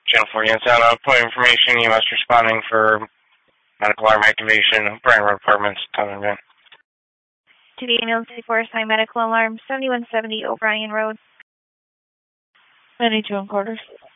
Channel 4 units out. Point information. U.S. responding for medical alarm activation. Bryan Road Apartments. Tell me. To the ambulance 64 assigned medical alarm 7170 O'Brien Road. 92 and quarters.